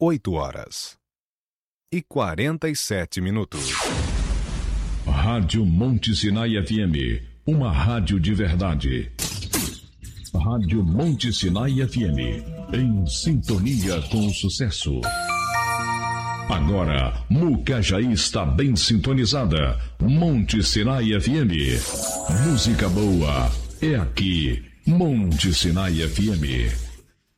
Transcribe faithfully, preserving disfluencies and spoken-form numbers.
oito horas e quarenta e sete minutos. Rádio Monte Sinai F M, uma rádio de verdade. Rádio Monte Sinai F M, em sintonia com o sucesso. Agora, Mucajaí está bem sintonizada. Monte Sinai F M. Música boa é aqui. Monte Sinai F M.